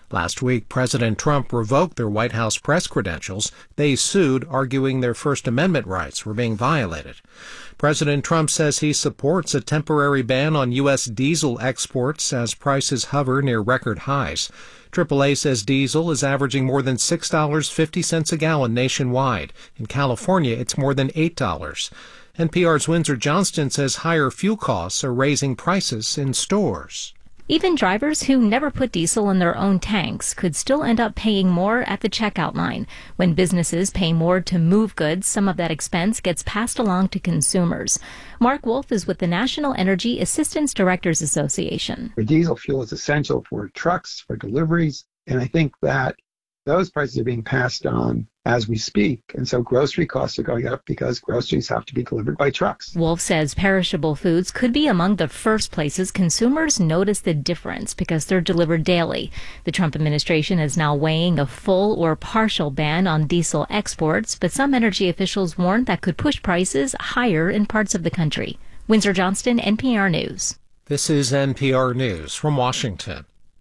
Last week, President Trump revoked their White House press credentials. They sued, arguing their First Amendment rights were being violated. President Trump says he supports a temporary ban on U.S. diesel exports as prices hover near record highs. AAA says diesel is averaging more than $6.50 a gallon nationwide. In California, it's more than $8. NPR's Windsor Johnston says higher fuel costs are raising prices in stores. Even drivers who never put diesel in their own tanks could still end up paying more at the checkout line. When businesses pay more to move goods, some of that expense gets passed along to consumers. Mark Wolf is with the National Energy Assistance Directors Association. Diesel fuel is essential for trucks, for deliveries, and I think that those prices are being passed on as we speak. And so grocery costs are going up because groceries have to be delivered by trucks. Wolf says perishable foods could be among the first places consumers notice the difference because they're delivered daily. The Trump administration is now weighing a full or partial ban on diesel exports, but some energy officials warn that could push prices higher in parts of the country. Windsor Johnston, NPR News. This is NPR News from Washington.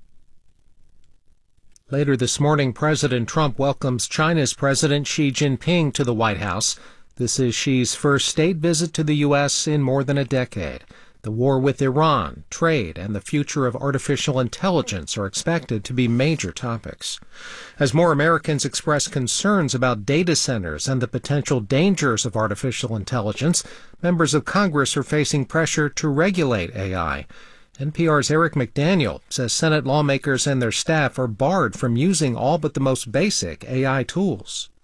Later this morning, President Trump welcomes China's President Xi Jinping to the White House. This is Xi's first state visit to the U.S. in more than a decade. The war with Iran, trade, and the future of artificial intelligence are expected to be major topics. As more Americans express concerns about data centers and the potential dangers of artificial intelligence, members of Congress are facing pressure to regulate AI. NPR's Eric McDaniel says Senate lawmakers and their staff are barred from using all but the most basic AI tools.